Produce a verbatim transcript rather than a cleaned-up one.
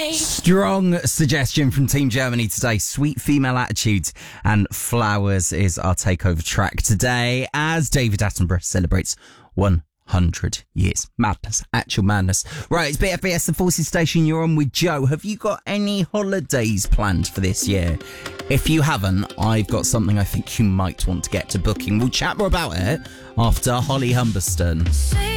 Strong suggestion from Team Germany today. Sweet Female Attitude and Flowers is our takeover track today as David Attenborough celebrates one hundred years. Madness. Actual madness. Right, it's B F B S, the Forces Station. You're on with Joe. Have you got any holidays planned for this year? If you haven't, I've got something I think you might want to get to booking. We'll chat more about it after Holly Humberston.